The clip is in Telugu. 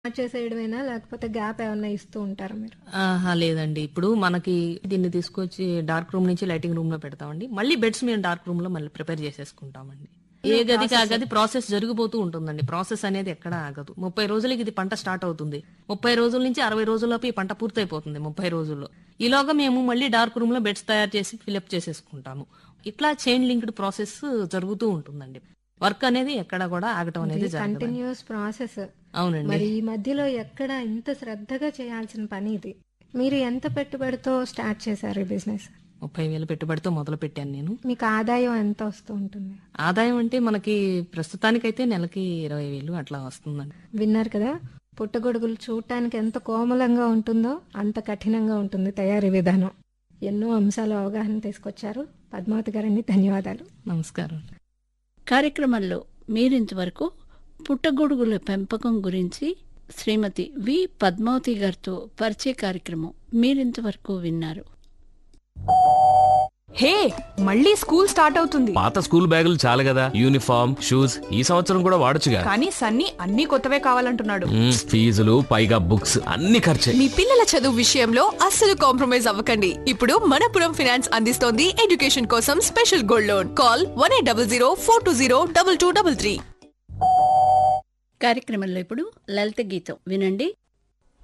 చేసేయడమేనా? లేకపోతే గ్యాప్ ఏమన్నా ఇస్తూ ఉంటారా మీరు? ఆహా! లేదండి. ఇప్పుడు మనకి దీన్ని తీసుకొచ్చి డార్క్ రూమ్ నుంచి లైటింగ్ రూమ్‌లో పెడతామండి. మళ్ళీ బెడ్స్ మేము డార్క్ రూమ్‌లో మళ్ళీ ప్రిపేర్ చేసేసుకుంటామండి. ఏ గదికి ఆ గది ప్రాసెస్ జరిగిపోతూ ఉంటుందండి. ప్రాసెస్ అనేది ఎక్కడా ఆగదు. 30 రోజులకి ఇది పంట స్టార్ట్ అవుతుంది. 30 రోజుల నుంచి 60 రోజుల్లోపు ఈ పంట పూర్తయిపోతుంది 30 రోజుల్లో. ఈలోగా మేము మళ్ళీ డార్క్ రూమ్‌లో బెడ్స్ తయారు చేసి ఫిలప్ చేసేసుకుంటాము. ఇట్లా చైన్ లింక్డ్ ప్రాసెస్ జరుగుతూ ఉంటుందండి. వర్క్ అనేది ఎక్కడ కూడా ఆగటం అనేది జరగదండి. Continuous process. అవునండి. మరి ఈ మధ్యలో ఎక్కడ ఇంత శ్రద్ధగా చేయాల్సిన పని ఇది. మీరు ఎంత పెట్టుబడితో స్టార్ట్ చేశారు ఈ బిజినెస్? 30,000 పెట్టుబడితో మొదలు పెట్టాను నేను. మీకు ఆదాయం ఎంత వస్తూ ఉంటుంది? ఆదాయం అంటే మనకి ప్రస్తుతానికైతే నెలకి 20,000 అట్లా వస్తుందండి. విన్నారు కదా, పుట్టగొడుగులు చూడటానికి ఎంత కోమలంగా ఉంటుందో అంత కఠినంగా ఉంటుంది తయారీ విధానం. ఎన్నో అంశాలు అవగాహన తీసుకొచ్చారు. పద్మావతి గారండి, ధన్యవాదాలు. నమస్కారం. కార్యక్రమంలో మీరింతవరకు పుట్టగొడుగుల పెంపకం గురించి శ్రీమతి వి పద్మావతి గారితో పరిచయ కార్యక్రమం మీరింతవరకు విన్నారు. హే, మళ్ళీ స్కూల్ స్టార్ట్ అవుతుంది. పాత స్కూల్ బ్యాగులు చాలు కదా, యూనిఫామ్ షూస్ ఈ సంవత్సరం కూడా వాడొచ్చుగా. కానీ సన్నీ అన్ని కొత్తవే కావాలంటున్నాడు. ఫీజులు పైగా బుక్స్ అన్ని ఖర్చే. మీ పిల్లల చదువు విషయంలో అస్సలు కాంప్రమైజ్ అవ్వకండి. ఇప్పుడు మనపురం ఫైనాన్స్ అందిస్తోంది ఎడ్యుకేషన్ కోసం స్పెషల్ గోల్డ్ లోన్. కాల్ 1800 420 2233. కార్యక్రమంలో ఇప్పుడు లలిత గీతం వినండి.